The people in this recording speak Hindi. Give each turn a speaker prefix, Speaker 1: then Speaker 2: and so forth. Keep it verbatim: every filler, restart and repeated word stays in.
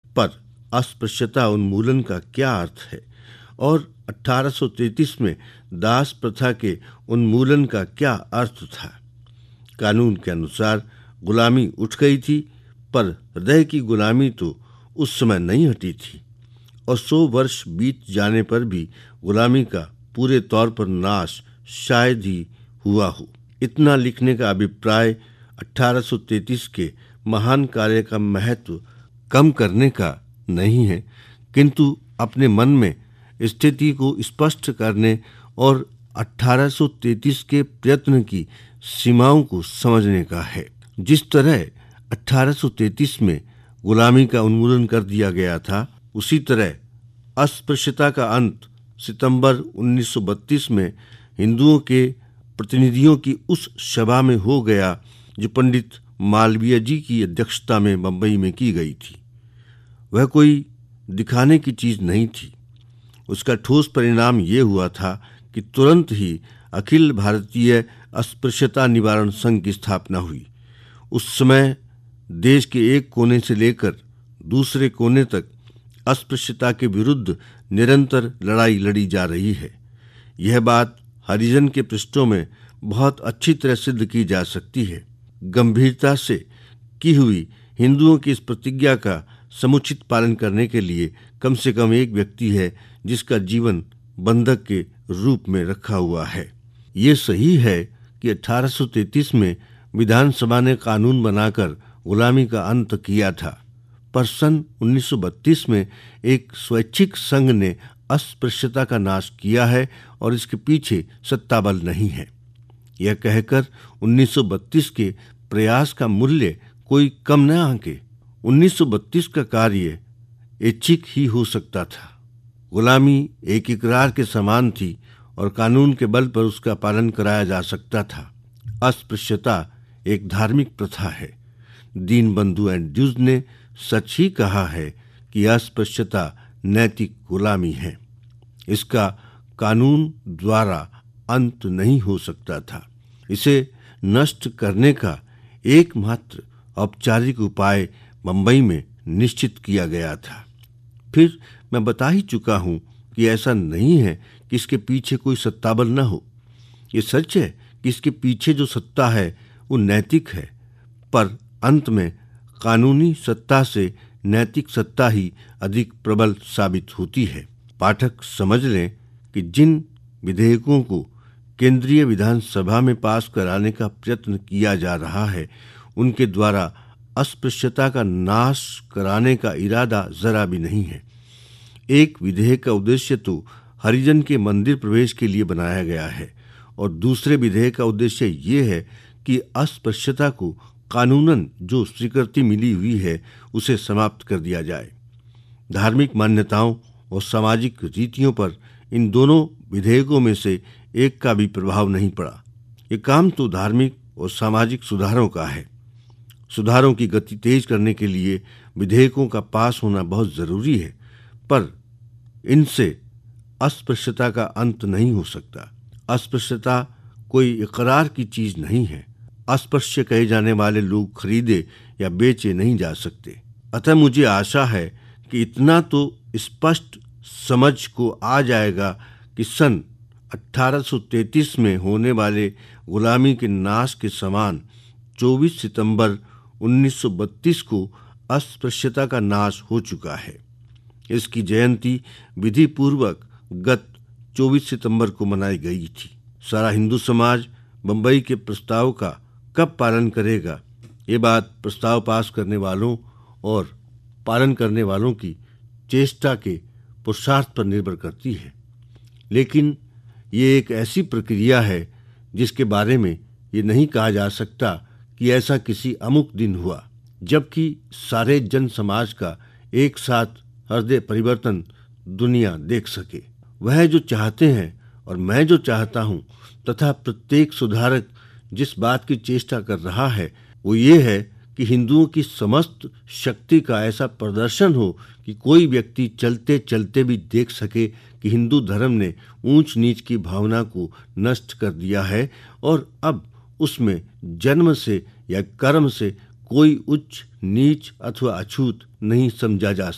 Speaker 1: पर अस्पृश्यता उन्मूलन का क्या अर्थ है और अठारह सौ तैंतीस में दास प्रथा के उन्मूलन का क्या अर्थ था। कानून के अनुसार गुलामी उठ गई थी, पर हृदय की गुलामी तो उस समय नहीं हटी थी और सौ वर्ष बीत जाने पर भी गुलामी का पूरे तौर पर नाश शायद ही हुआ हो। इतना लिखने का अभिप्राय अठारह सौ तैंतीस के महान कार्य का महत्व कम करने का नहीं है, किंतु अपने मन में स्थिति को स्पष्ट करने और अठारह सौ तैंतीस के प्रयत्न की सीमाओं को समझने का है। जिस तरह अठारह सौ तैंतीस में गुलामी का उन्मूलन कर दिया गया था, उसी तरह अस्पृश्यता का अंत सितंबर उन्नीस सौ बत्तीस में हिंदुओं के प्रतिनिधियों की उस सभा में हो गया जो पंडित मालवीय जी की अध्यक्षता में बंबई में की गई थी। वह कोई दिखाने की चीज नहीं थी। उसका ठोस परिणाम ये हुआ था कि तुरंत ही अखिल भारतीय अस्पृश्यता निवारण संघ की स्थापना हुई। उस समय देश के एक कोने से लेकर दूसरे कोने तक अस्पृश्यता के विरुद्ध निरंतर लड़ाई लड़ी जा रही है। यह बात हरिजन के पृष्ठों में बहुत अच्छी तरह सिद्ध की जा सकती है। गंभीरता से की हुई हिंदुओं की इस प्रतिज्ञा का समुचित पालन करने के लिए कम से कम एक व्यक्ति है जिसका जीवन बंधक के रूप में रखा हुआ है। ये सही है कि अठारह सौ तैंतीस में विधानसभा ने कानून बनाकर गुलामी का अंत किया था, पर सन उन्नीस सौ बत्तीस में एक स्वैच्छिक संघ ने अस्पृश्यता का नाश किया है और इसके पीछे सत्ताबल नहीं है। यह कहकर उन्नीस सौ बत्तीस के प्रयास का मूल्य कोई कम न आंके। उन्नीस सौ बत्तीस का कार्य ऐच्छिक ही हो सकता था। गुलामी एक इकरार के समान थी और कानून के बल पर उसका पालन कराया जा सकता था। अस्पृश्यता एक धार्मिक प्रथा है। दीनबंधु एंड्रयूज ने सच ही कहा है कि अस्पृश्यता नैतिक गुलामी है। इसका कानून द्वारा अंत नहीं हो सकता था। इसे नष्ट करने का एकमात्र औपचारिक उपाय बंबई में निश्चित किया गया था। फिर मैं बता ही चुका हूं कि ऐसा नहीं है कि इसके पीछे कोई सत्ताबल न हो। ये सच है कि इसके पीछे जो सत्ता है वो नैतिक है, पर अंत में कानूनी सत्ता से नैतिक सत्ता ही अधिक प्रबल साबित होती है। पाठक समझ लें कि जिन विधेयकों को केंद्रीय विधानसभा में पास कराने का प्रयत्न किया जा रहा है, उनके द्वारा अस्पृश्यता का नाश कराने का इरादा जरा भी नहीं है। एक विधेयक का उद्देश्य तो हरिजन के मंदिर प्रवेश के लिए बनाया गया है और दूसरे विधेयक का उद्देश्य ये है कि अस्पृश्यता को कानूनन जो स्वीकृति मिली हुई है उसे समाप्त कर दिया जाए। धार्मिक मान्यताओं और सामाजिक रीतियों पर इन दोनों विधेयकों में से एक का भी प्रभाव नहीं पड़ा। ये काम तो धार्मिक और सामाजिक सुधारों का है। सुधारों की गति तेज करने के लिए विधेयकों का पास होना बहुत जरूरी है, पर इनसे अस्पृश्यता का अंत नहीं हो सकता। अस्पृश्यता कोई इकरार की चीज नहीं है। अस्पृश्य कहे जाने वाले लोग खरीदे या बेचे नहीं जा सकते। अतः मुझे आशा है कि इतना तो स्पष्ट समझ को आ जाएगा कि सन अठारह सौ तैंतीस में होने वाले गुलामी के नाश के समान चौबीस सितंबर उन्नीस सौ बत्तीस को अस्पृश्यता का नाश हो चुका है। इसकी जयंती विधि पूर्वक गत चौबीस सितंबर को मनाई गई थी। सारा हिंदू समाज बंबई के प्रस्ताव का कब पालन करेगा, ये बात प्रस्ताव पास करने वालों और पालन करने वालों की चेष्टा के पुरुषार्थ पर निर्भर करती है। लेकिन ये एक ऐसी प्रक्रिया है जिसके बारे में ये नहीं कहा जा सकता कि ऐसा किसी अमुक दिन हुआ, जबकि सारे जन समाज का एक साथ हृदय परिवर्तन दुनिया देख सके। वह जो चाहते हैं और मैं जो चाहता हूँ तथा प्रत्येक सुधारक जिस बात की चेष्टा कर रहा है वो ये है कि हिंदुओं की समस्त शक्ति का ऐसा प्रदर्शन हो कि कोई व्यक्ति चलते चलते भी देख सके कि हिंदू धर्म ने ऊंच नीच की भावना को नष्ट कर दिया है और अब उसमें जन्म से या कर्म से कोई उच्च नीच अथवा अछूत नहीं समझा जा